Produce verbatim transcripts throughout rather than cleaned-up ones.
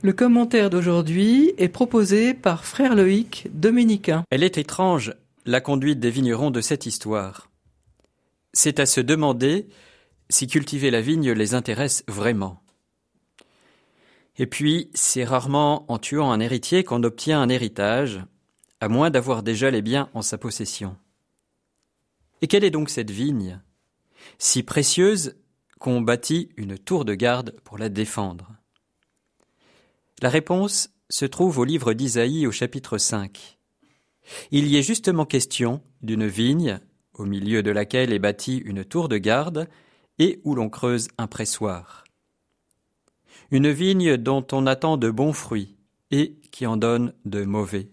Le commentaire d'aujourd'hui est proposé par Frère Loïc, dominicain. Elle est étrange, la conduite des vignerons de cette histoire. C'est à se demander si cultiver la vigne les intéresse vraiment. Et puis, c'est rarement en tuant un héritier qu'on obtient un héritage, à moins d'avoir déjà les biens en sa possession. Et quelle est donc cette vigne, si précieuse qu'on bâtit une tour de garde pour la défendre? La réponse se trouve au livre d'Isaïe au chapitre cinq. Il y est justement question d'une vigne, au milieu de laquelle est bâtie une tour de garde et où l'on creuse un pressoir. Une vigne dont on attend de bons fruits et qui en donne de mauvais.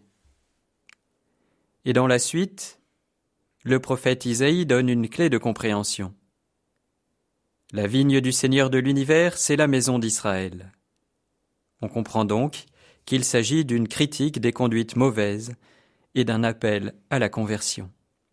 Et dans la suite, le prophète Isaïe donne une clé de compréhension. La vigne du Seigneur de l'univers, c'est la maison d'Israël. On comprend donc qu'il s'agit d'une critique des conduites mauvaises et d'un appel à la conversion.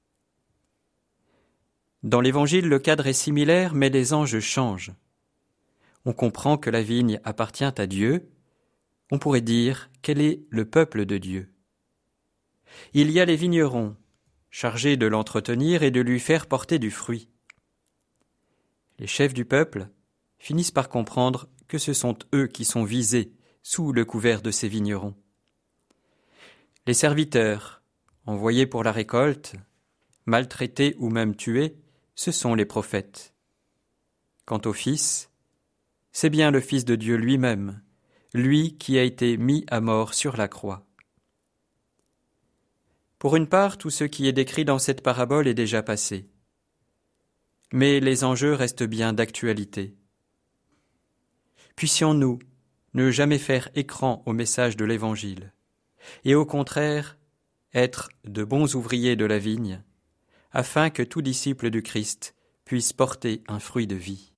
Dans l'Évangile, le cadre est similaire, mais les enjeux changent. On comprend que la vigne appartient à Dieu. On pourrait dire qu'elle est le peuple de Dieu. Il y a les vignerons, chargés de l'entretenir et de lui faire porter du fruit. Les chefs du peuple finissent par comprendre que ce sont eux qui sont visés sous le couvert de ces vignerons. Les serviteurs, envoyés pour la récolte, maltraités ou même tués, ce sont les prophètes. Quant au Fils, c'est bien le Fils de Dieu lui-même, lui qui a été mis à mort sur la croix. Pour une part, tout ce qui est décrit dans cette parabole est déjà passé. Mais les enjeux restent bien d'actualité. Puissions-nous ne jamais faire écran au message de l'Évangile, et au contraire, être de bons ouvriers de la vigne, afin que tout disciple du Christ puisse porter un fruit de vie.